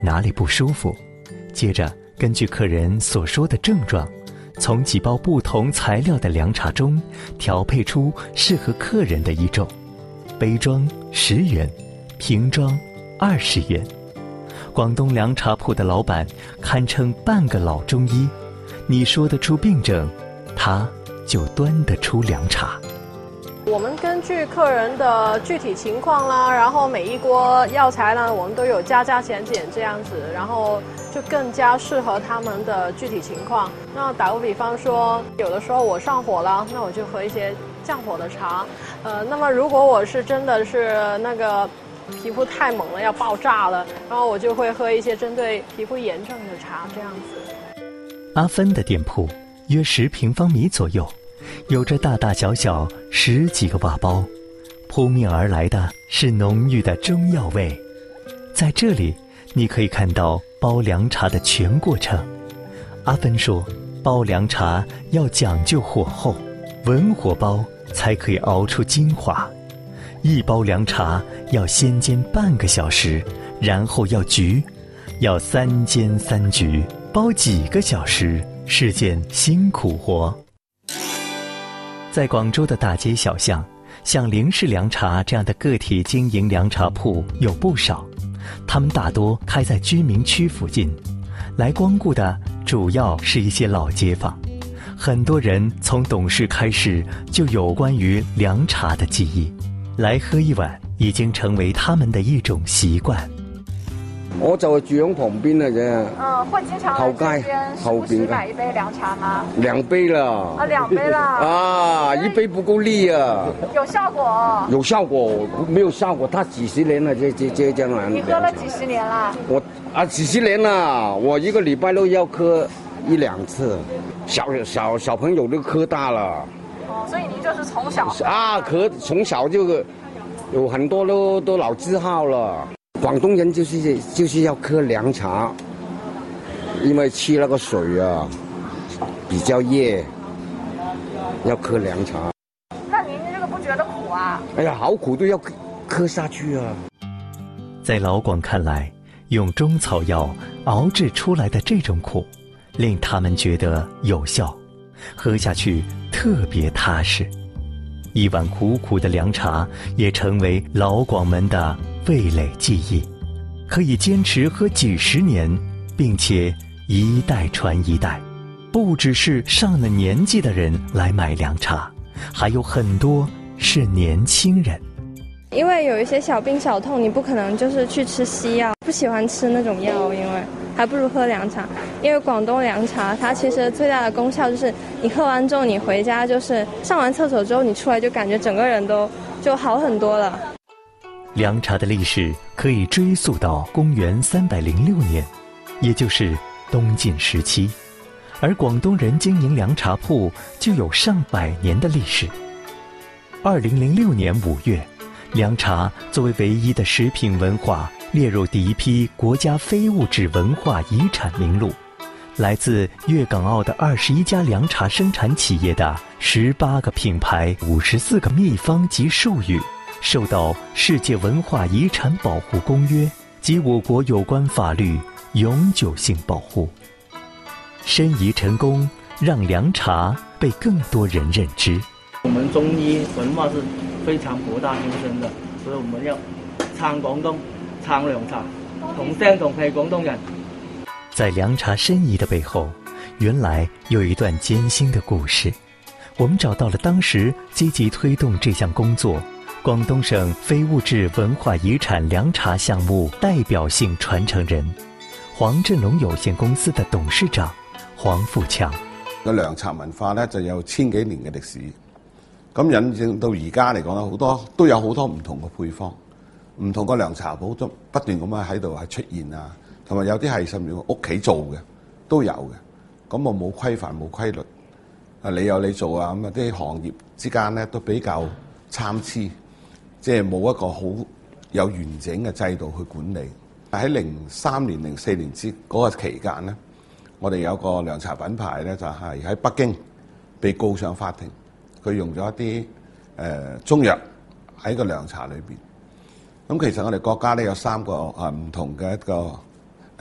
哪里不舒服，接着根据客人所说的症状，从几包不同材料的凉茶中调配出适合客人的一种。杯装10元，瓶装20元。广东凉茶铺的老板堪称半个老中医，你说得出病症，他就端得出凉茶。 我们根据客人的具体情况啦，然后每一锅药材呢，我们都有加减减这样子，然后就更加适合他们的具体情况。那打个比方说，有的时候我上火了，那我就喝一些降火的茶。那么如果我是真的是那个皮肤太猛了，要爆炸了，然后我就会喝一些针对皮肤炎症的茶这样子。 阿芬的店铺约10平方米左右，有着大大小小10几个瓦包，扑面而来的是浓郁的中药味。在这里，你可以看到煲凉茶的全过程。阿芬说，煲凉茶要讲究火候，文火煲才可以熬出精华。一包凉茶要先煎半个小时，然后要焗，要3煎3焗，煲几个小时是件辛苦活。在广州的大街小巷，像林氏凉茶这样的个体经营凉茶铺有不少，他们大多开在居民区附近，来光顾的主要是一些老街坊。很多人从懂事开始就有关于凉茶的记忆，来喝一碗已经成为他们的一种习惯。 我就係住喺旁邊嘅啫。 會經常來這邊時不時買一杯涼茶嗎 ？2杯啦。 2杯啦。 啊，1杯不夠力啊。 有效果。有效果，沒有效果，它幾十年了，這樣。 你喝了幾十年啦？ 幾十年啦，我一個禮拜都要喝1、2次，小朋友都喝大了。 所以您就是從小。 從小就有很多都老字號了。廣東人就是要喝涼茶，因為吃那個水啊比較熱，要喝涼茶。 那您這個不覺得苦啊？ 哎呀，好苦都要喝下去啊！ 在老廣看來，用中草藥熬製出來的這種苦，令他們覺得有效，喝下去特別踏實。一碗苦苦的涼茶也成為老廣們的味蕾記憶，可以堅持喝幾十年，並且一代傳一代。不只是上了年紀的人來買涼茶，還有很多是年輕人。 因為有一些小病小痛，你不可能就是去吃西藥，不喜歡吃那種藥，因為還不如喝涼茶。因為廣東涼茶它其實最大的功效就是你喝完之後你回家，就是上完廁所之後你出來就感覺整個人都就好很多了。 涼茶的歷史可以追溯到公元306年，也就是東晉時期，而廣東人經營涼茶鋪就有上百年的歷史。2006年5月，涼茶作為唯一的食品文化列入第一批國家非物質文化遺產名錄。來自粵港澳的21家涼茶生產企業的18個品牌、54個秘方及術語，受到世界文化遺產保護公約及我國有關法律永久性保護。申遺成功，讓涼茶被更多人認知。 我們中醫文化是非常博大精深的，所以我們要撐廣東，撐涼茶，同聲同氣廣東人。 在涼茶申遺的背後，原來有一段艱辛的故事。我們找到了當時積極推動這項工作廣東省非物質文化遺產涼茶項目代表性傳承人，黃振龍有限公司的董事長黃富強。 個涼茶文化咧就有1000幾年嘅歷史，咁引證到而家嚟講咧，都有好多唔同嘅配方，唔同嘅涼茶鋪都不斷咁樣喺度係出現啊，同埋有啲係甚至屋企做嘅都有嘅。咁我冇規範冇規律，你有你做啊，咁啊啲行業之間咧都比較參差，即係冇一個好有完整嘅制度去管理。喺03年、04年嗰個期間咧，我哋有個涼茶品牌咧就係喺北京被告上法庭，佢用咗一啲中藥喺個涼茶裏邊。咁其實我哋國家咧有3個唔同嘅一個